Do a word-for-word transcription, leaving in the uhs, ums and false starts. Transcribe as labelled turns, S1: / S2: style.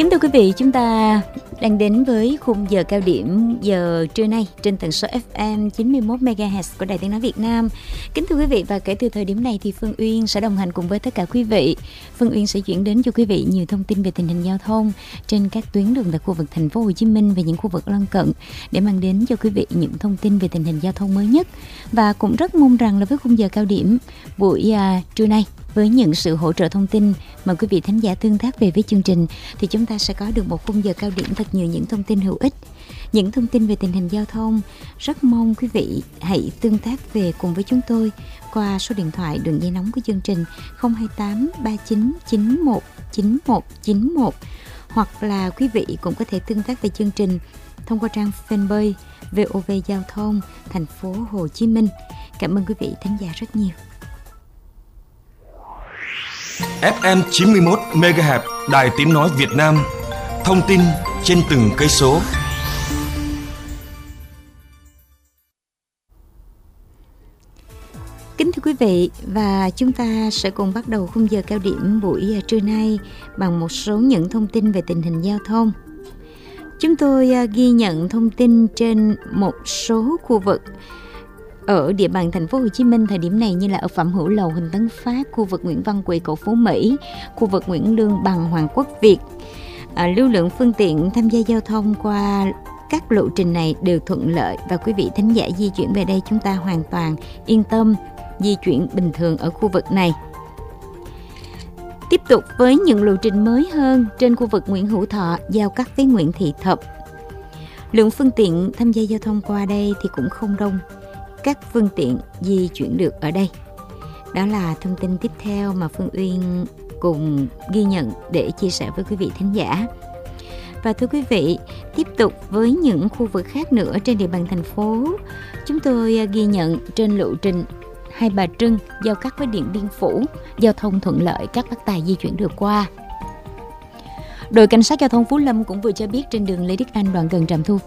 S1: Kính thưa quý vị, chúng ta đang đến với khung giờ cao điểm giờ trưa nay trên tần số ép em chín mươi mốt mê ga héc của Đài Tiếng nói Việt Nam. Kính thưa quý vị, và kể từ thời điểm này thì Phương Uyên sẽ đồng hành cùng với tất cả quý vị. Phương Uyên sẽ chuyển đến cho quý vị nhiều thông tin về tình hình giao thông trên các tuyến đường tại khu vực thành phố Hồ Chí Minh và những khu vực lân cận để mang đến cho quý vị những thông tin về tình hình giao thông mới nhất. Và cũng rất mong rằng là với khung giờ cao điểm buổi à, trưa nay, với những sự hỗ trợ thông tin mà quý vị thính giả tương tác về với chương trình, thì chúng ta sẽ có được một khung giờ cao điểm thật nhiều những thông tin hữu ích, những thông tin về tình hình giao thông. Rất mong quý vị hãy tương tác về cùng với chúng tôi qua số điện thoại đường dây nóng của chương trình không hai tám ba chín chín một chín một chín một, hoặc là quý vị cũng có thể tương tác về chương trình thông qua trang fanpage vê o vê Giao thông thành phố Hồ Chí Minh. Cảm ơn quý vị thính giả rất nhiều.
S2: ép em chín mươi mốt mê ga héc Đài Tiếng nói Việt Nam. Thông tin trên từng cây số.
S1: Kính thưa quý vị, và chúng ta sẽ cùng bắt đầu khung giờ cao điểm buổi trưa nay bằng một số những thông tin về tình hình giao thông. Chúng tôi ghi nhận thông tin trên một số khu vực ở địa bàn thành phố Hồ Chí Minh thời điểm này, như là ở Phạm Hữu Lầu, Huỳnh Tấn Phát, khu vực Nguyễn Văn Quỳ, cầu Phú Mỹ, khu vực Nguyễn Lương Bằng, Hoàng Quốc Việt. À, lưu lượng phương tiện tham gia giao thông qua các lộ trình này đều thuận lợi, và quý vị thính giả di chuyển về đây chúng ta hoàn toàn yên tâm di chuyển bình thường ở khu vực này. Tiếp tục với những lộ trình mới hơn trên khu vực Nguyễn Hữu Thọ giao cắt với Nguyễn Thị Thập. Lượng phương tiện tham gia giao thông qua đây thì cũng không đông, các phương tiện di chuyển được ở đây. Đó là thông tin tiếp theo mà Phương Uyên cùng ghi nhận để chia sẻ với quý vị thính giả. Và thưa quý vị, tiếp tục với những khu vực khác nữa trên địa bàn thành phố, chúng tôi ghi nhận trên lộ trình Hai Bà Trưng giao cắt với Điện Biên Phủ, giao thông thuận lợi, các bác tài di chuyển được qua. Đội cảnh sát giao thông Phú Lâm cũng vừa cho biết trên đường Lê Đức Anh đoạn gần trạm thu